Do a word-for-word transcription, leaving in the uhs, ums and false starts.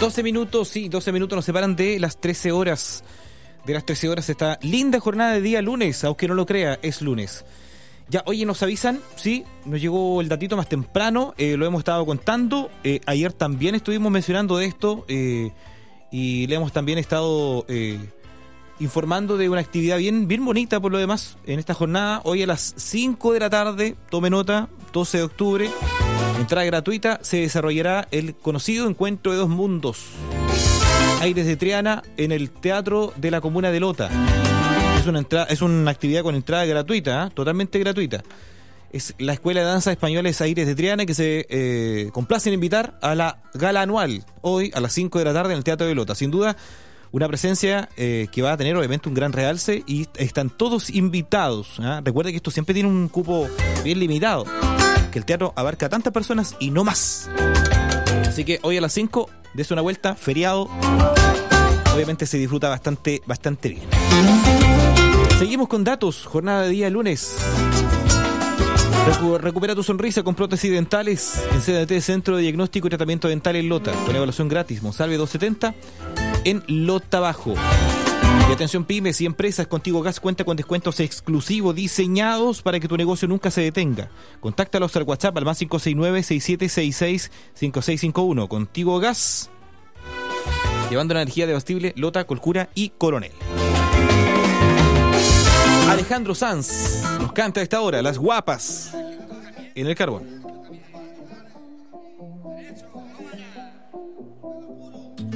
doce minutos, sí, doce minutos nos separan de las trece horas. De las trece horas esta linda jornada de día lunes, aunque no lo crea, es lunes. Ya, oye, nos avisan, sí, nos llegó el datito más temprano, eh, lo hemos estado contando. Eh, ayer también estuvimos mencionando de esto eh, y le hemos también estado eh, informando de una actividad bien, bien bonita por lo demás en esta jornada. Hoy a las cinco de la tarde, tome nota, doce de octubre, entrada gratuita, se desarrollará el conocido Encuentro de Dos Mundos. Aires de Triana en el Teatro de la Comuna de Lota. Es una, entrada, es una actividad con entrada gratuita, ¿eh? Totalmente gratuita. Es la Escuela de Danza Españoles Aires de Triana que se eh, complace en invitar a la gala anual hoy a las cinco de la tarde en el Teatro de Lota. Sin duda, una presencia eh, que va a tener obviamente un gran realce y están todos invitados, ¿eh? Recuerda que esto siempre tiene un cupo bien limitado, que el teatro abarca a tantas personas y no más. Así que hoy a las cinco, dése una vuelta, feriado. Obviamente se disfruta bastante, bastante bien. Seguimos con datos, jornada de día lunes. Recu- recupera tu sonrisa con prótesis dentales en C D T, Centro de Diagnóstico y Tratamiento Dental en Lota, con evaluación gratis, Monsalve doscientos setenta en Lota Bajo. Y atención pymes y empresas, Contigo Gas cuenta con descuentos exclusivos diseñados para que tu negocio nunca se detenga. Contáctalos al WhatsApp al más cinco seis nueve, seis siete seis seis, cinco seis cinco uno. Contigo Gas, llevando la energía debastible, Lota, Colcura y Coronel. Alejandro Sanz nos canta a esta hora Las Guapas en el Carbón.